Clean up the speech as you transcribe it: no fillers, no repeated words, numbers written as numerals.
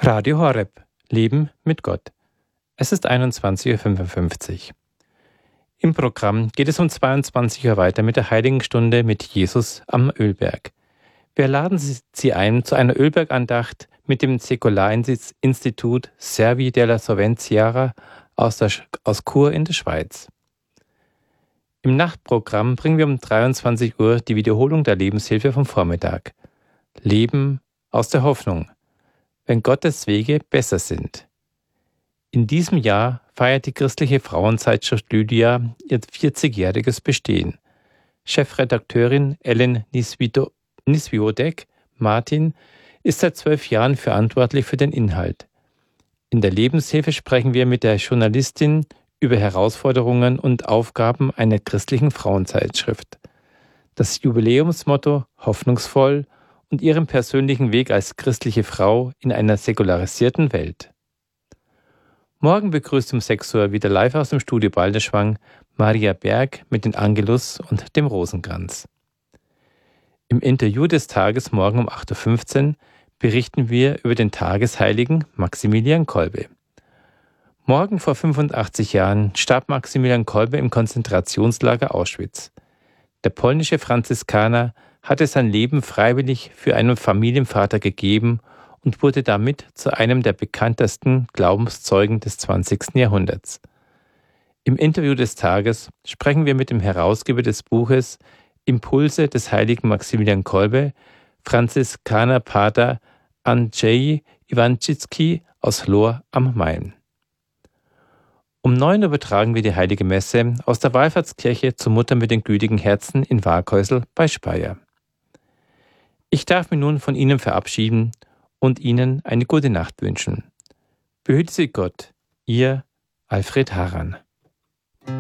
Radio Horeb. Leben mit Gott. Es ist 21:55 Uhr. Im Programm geht es um 22 Uhr weiter mit der Heiligen Stunde mit Jesus am Ölberg. Wir laden Sie ein zu einer Ölbergandacht mit dem Säkularinstitut Servi della Soventiara aus Chur in der Schweiz. Im Nachtprogramm bringen wir um 23 Uhr die Wiederholung der Lebenshilfe vom Vormittag. Leben aus der Hoffnung. Wenn Gottes Wege besser sind. In diesem Jahr feiert die christliche Frauenzeitschrift Lydia ihr 40-jähriges Bestehen. Chefredakteurin Ellen Niswiodek Martin ist seit 12 Jahren verantwortlich für den Inhalt. In der Lebenshilfe sprechen wir mit der Journalistin über Herausforderungen und Aufgaben einer christlichen Frauenzeitschrift. Das Jubiläumsmotto Hoffnungsvoll und ihren persönlichen Weg als christliche Frau in einer säkularisierten Welt. Morgen begrüßt um 6 Uhr wieder live aus dem Studio Balderschwang Maria Berg mit den Angelus und dem Rosenkranz. Im Interview des Tages morgen um 8:15 Uhr berichten wir über den Tagesheiligen Maximilian Kolbe. Morgen vor 85 Jahren starb Maximilian Kolbe im Konzentrationslager Auschwitz. Der polnische Franziskaner hatte sein Leben freiwillig für einen Familienvater gegeben und wurde damit zu einem der bekanntesten Glaubenszeugen des 20. Jahrhunderts. Im Interview des Tages sprechen wir mit dem Herausgeber des Buches Impulse des heiligen Maximilian Kolbe, Franziskanerpater Andrzej Iwanicki aus Lohr am Main. Um 9 Uhr übertragen wir die Heilige Messe aus der Wallfahrtskirche zur Mutter mit den gütigen Herzen in Waaghäusel bei Speyer. Ich darf mich nun von Ihnen verabschieden und Ihnen eine gute Nacht wünschen. Behüte Sie Gott, Ihr Alfred Haran.